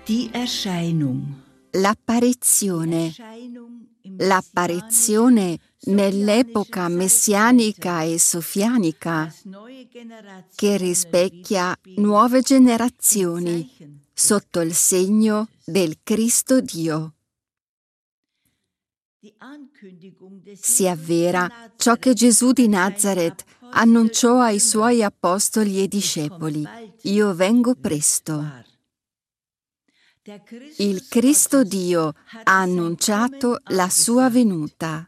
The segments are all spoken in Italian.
Die Erscheinung. L'apparizione. L'apparizione nell'epoca messianica e sofianica che rispecchia nuove generazioni sotto il segno del Cristo Dio. Si avvera ciò che Gesù di Nazaret annunciò ai suoi apostoli e discepoli: io vengo presto. Il Cristo Dio ha annunciato la sua venuta.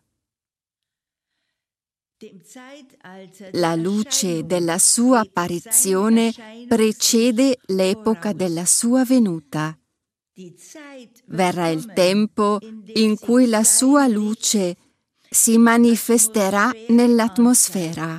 La luce della sua apparizione precede l'epoca della sua venuta. Verrà il tempo in cui la sua luce si manifesterà nell'atmosfera.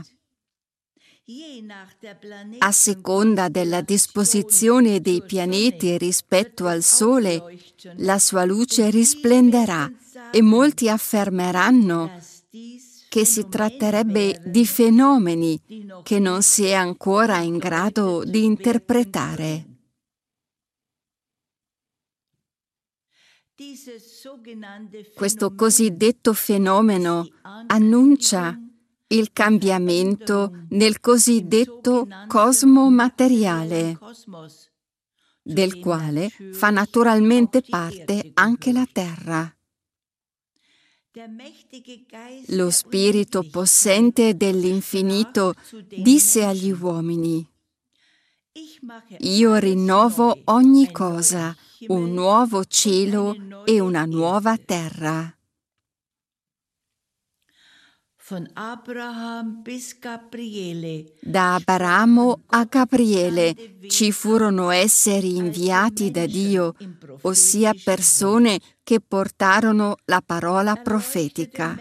A seconda della disposizione dei pianeti rispetto al Sole, la sua luce risplenderà e molti affermeranno che si tratterebbe di fenomeni che non si è ancora in grado di interpretare. Questo cosiddetto fenomeno annuncia il cambiamento nel cosiddetto cosmo materiale, del quale fa naturalmente parte anche la Terra. Lo Spirito possente dell'infinito disse agli uomini: io rinnovo ogni cosa, un nuovo cielo e una nuova terra. Da Abramo a Gabriele ci furono esseri inviati da Dio, ossia persone che portarono la parola profetica.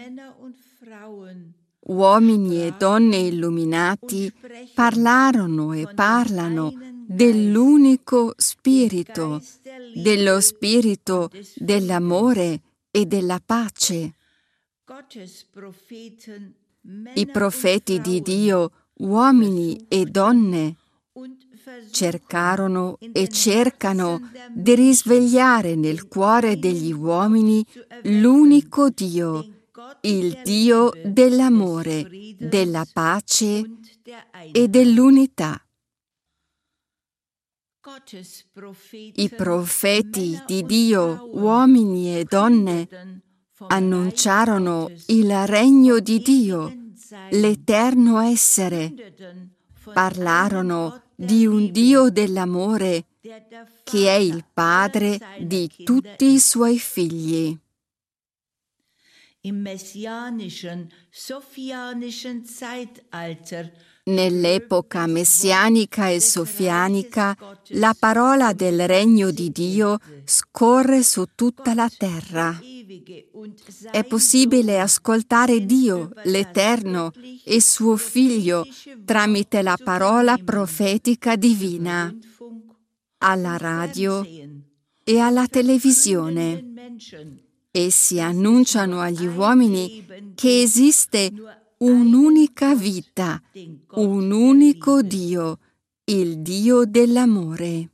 Uomini e donne illuminati parlarono e parlano dell'unico Spirito, dello Spirito dell'amore e della pace. I profeti di Dio, uomini e donne, cercarono e cercano di risvegliare nel cuore degli uomini l'unico Dio, il Dio dell'amore, della pace e dell'unità. I profeti di Dio, uomini e donne, annunciarono il regno di Dio, l'eterno essere. Parlarono di un Dio dell'amore che è il Padre di tutti i suoi figli. Nell'epoca messianica e sofianica, la parola del regno di Dio scorre su tutta la terra. È possibile ascoltare Dio, l'Eterno, e suo Figlio tramite la parola profetica divina, alla radio e alla televisione. Essi annunciano agli uomini che esiste un'unica vita, un unico Dio, il Dio dell'amore.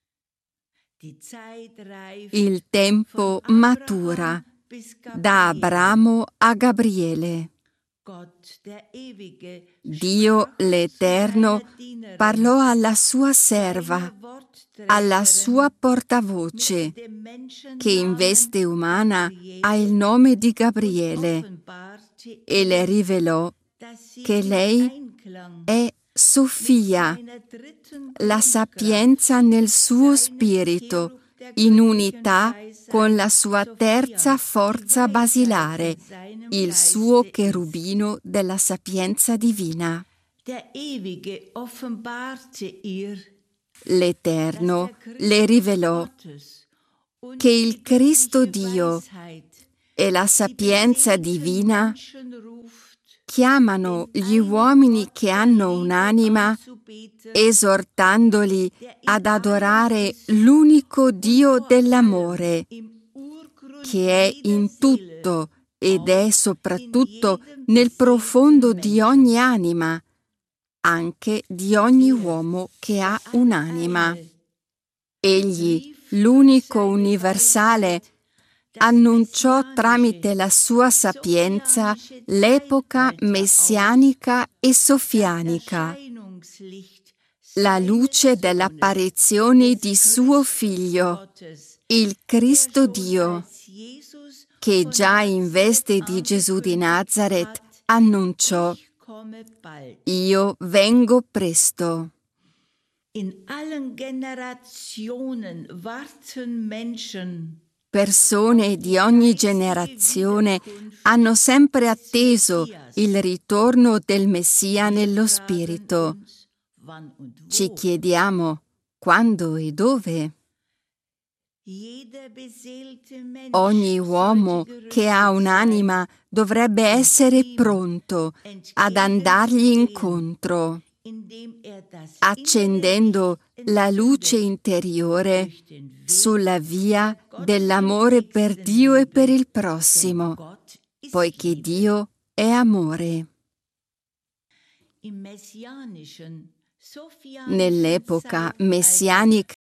Il tempo matura da Abramo a Gabriele. Dio l'Eterno parlò alla sua serva, alla sua portavoce, che in veste umana ha il nome di Gabriele, e le rivelò che lei è Sofia, la sapienza nel suo spirito, in unità con la sua terza forza basilare, il suo cherubino della sapienza divina. L'Eterno le rivelò che il Cristo Dio e la sapienza divina chiamano gli uomini che hanno un'anima, esortandoli ad adorare l'unico Dio dell'amore, che è in tutto ed è soprattutto nel profondo di ogni anima, anche di ogni uomo che ha un'anima. Egli, l'unico universale, annunciò tramite la sua sapienza l'epoca messianica e sofianica, la luce dell'apparizione di suo Figlio, il Cristo Dio, che già in veste di Gesù di Nazaret annunciò: Io vengo presto. In allen Generationen warten Menschen. Persone di ogni generazione hanno sempre atteso il ritorno del Messia nello Spirito. Ci chiediamo quando e dove. Ogni uomo che ha un'anima dovrebbe essere pronto ad andargli incontro, accendendo la luce interiore sulla via dell'amore per Dio e per il prossimo, poiché Dio è amore. Nell'epoca messianica